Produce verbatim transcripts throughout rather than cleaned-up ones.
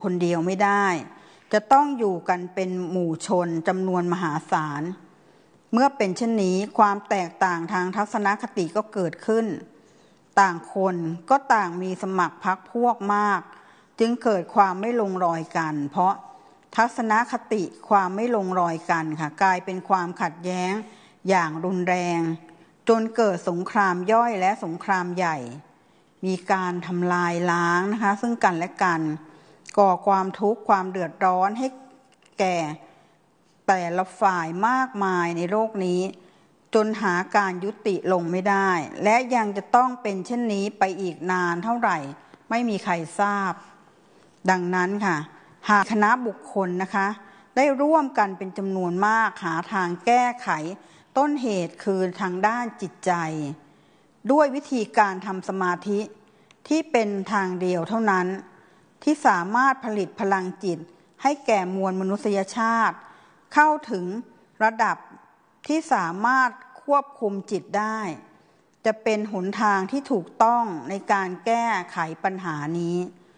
คนเดียวไม่ได้จะต้องอยู่กันเป็นหมู่ชนจำนวนมหาศาลเมื่อเป็นเช่นนี้ความแตกต่างทางทัศนคติก็เกิดขึ้นต่างคนก็ต่างมีสมัครพรรคพวกมากจึงเกิดความไม่ลงรอยกันเพราะทัศนคติความไม่ลงรอยกันค่ะกลายเป็นความขัดแย้งอย่างรุนแรงจนเกิดสงครามย่อยและสงครามใหญ่มีการทำลายล้างนะคะซึ่งกันและกันก่อความทุกข์ความเดือดร้อนให้แก่แต่ละฝ่ายมากมายในโลกนี้จนหาการยุติลงไม่ได้และยังจะต้องเป็นเช่นนี้ไปอีกนานเท่าไหร่ไม่มีใครทราบดังนั้นค่ะหากคณะบุคคลนะคะได้ร่วมกันเป็นจำนวนมากหาทางแก้ไขต้นเหตุคือทางด้านจิตใจด้วยวิธีการทำสมาธิที่เป็นทางเดียวเท่านั้นที่สามารถผลิตพลังจิตให้แก่มวลมนุษยชาติเข้าถึงระดับที่สามารถควบคุมจิตได้จะเป็นหนทางที่ถูกต้องในการแก้ไขปัญหานี้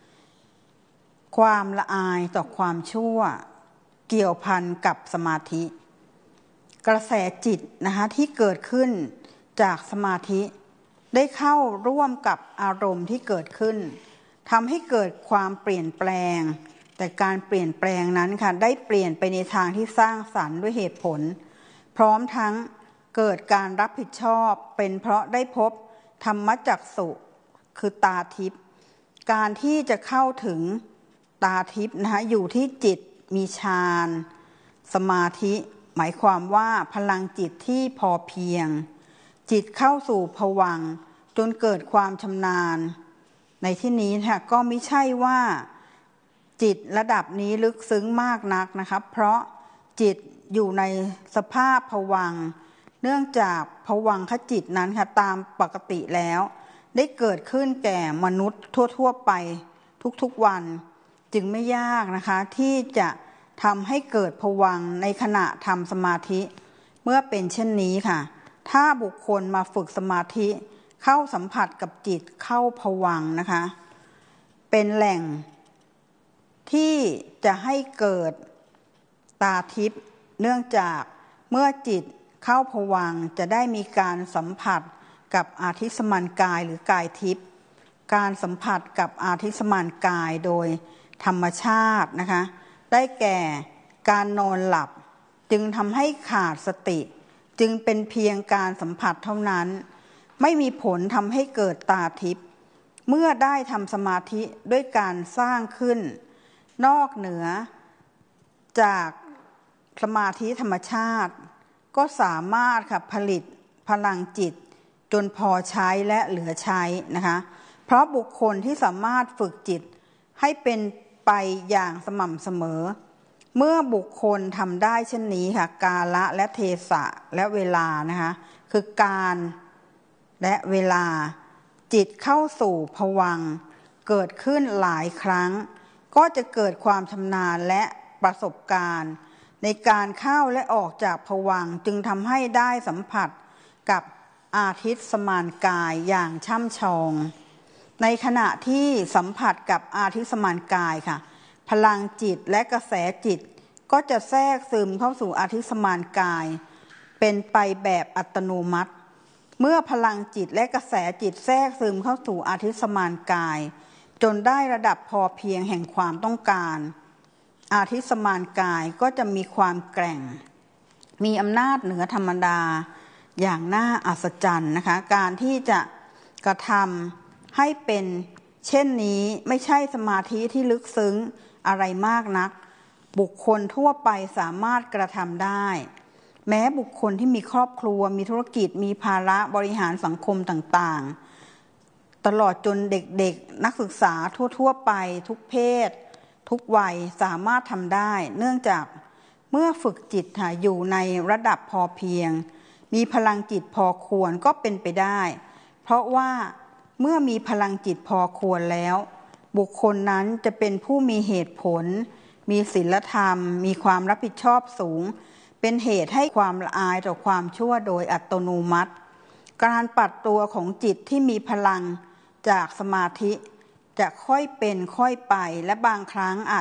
ความละอายต่อความชั่วเกี่ยวพันกับสมาธิกระแสจิตนะคะที่เกิดขึ้นจากสมาธิได้เข้าร่วมกับอารมณ์ที่เกิดขึ้นทำให้เกิดความเปลี่ยนแปลงแต่การเปลี่ยนแปลงนั้นค่ะได้เปลี่ยนไปในทางที่สร้างสรรค์ด้วยเหตุผลพร้อมทั้งเกิดการรับผิดชอบเป็นเพราะได้พบธรรมจักษุคือตาทิพย์การที่จะเข้าถึงตาทิพย์นะคะอยู่ที่จิตมีฌานสมาธิหมายความว่าพลังจิตที่พอเพียงจิตเข้าสู่ภวังค์จนเกิดความชำนาญในที่นี้ค่ะก็ไม่ใช่ว่าจิตระดับนี้ลึกซึ้งมากนักนะคะเพราะจิตอยู่ในสภาพภวังค์เนื่องจากภวังคจิตนั้นค่ะตามปกติแล้วได้เกิดขึ้นแก่มนุษย์ทั่วๆไปทุกๆวันจึงไม่ยากนะคะที่จะทำให้เกิดภวังค์ในขณะทำสมาธิเมื่อเป็นเช่นนี้ค่ะถ้าบุคคลมาฝึกสมาธิเข้าสัมผัสกับจิตเข้าภวังค์นะคะเป็นแหล่งที่จะให้เกิดตาทิพย์เนื่องจากเมื่อจิตเข้าภวังค์จะได้มีการสัมผัสกับอาทิสมานกายหรือกายทิพย์การสัมผัสกับอาทิสมานกายโดยธรรมชาตินะคะได้แก่การนอนหลับจึงทำให้ขาดสติจึงเป็นเพียงการสัมผัสเท่านั้นไม่มีผลทำให้เกิดตาทิพย์เมื่อได้ทำสมาธิด้วยการสร้างขึ้นนอกเหนือจากสมาธิธรรมชาติก็สามารถค่ะผลิตพลังจิตจนพอใช้และเหลือใช้นะคะเพราะบุคคลที่สามารถฝึกจิตให้เป็นไปอย่างสม่ำเสมอเมื่อบุคคลทำได้เช่นนี้ค่ะกาลและเทศะและเวลานะคะคือการและเวลาจิตเข้าสู่ภวังค์เกิดขึ้นหลายครั้งก็จะเกิดความชำนาญและประสบการณ์ในการเข้าและออกจากภวังค์จึงทำให้ได้สัมผัสกับอาทิตสมานกายอย่างช่ำชองในขณะที่สัมผัสกับอาทิสมานกายค่ะพลังจิตและกระแสจิตก็จะแทรกซึมเข้าสู่อาทิสมานกายเป็นไปแบบอัตโนมัติเมื่อพลังจิตและกระแสจิตแทรกซึมเข้าสู่อาทิสมานกายจนได้ระดับพอเพียงแห่งความต้องการอาทิสมานกายก็จะมีความแกร่งมีอำนาจเหนือธรรมดาอย่างน่าอัศจรรย์นะคะการที่จะกระทำให้เป็นเช่นนี้ไม่ใช่สมาธิที่ลึกซึ้งอะไรมากนักบุคคลทั่วไปสามารถกระทำได้แม้บุคคลที่มีครอบครัวมีธุรกิจมีภาระบริหารสังคมต่างๆตลอดจนเด็กๆนักศึกษาทั่วๆไปทุกเพศทุกวัยสามารถทำได้เนื่องจากเมื่อฝึกจิตอยู่ในระดับพอเพียงมีพลังจิตพอควรก็เป็นไปได้เพราะว่าเมื่อมีพลังจิตพอควรแล้วบุคคลนั้นจะเป็นผู้มีเหตุผลมีศีลธรรมมีความรับผิดชอบสูงเป็นเหตุให้ความละอายต่อความชั่วโดยอัตโนมัติการปัดตัวของจิตที่มีพลังจากสมาธิจะค่อยเป็นค่อยไปและบางครั้งอาจ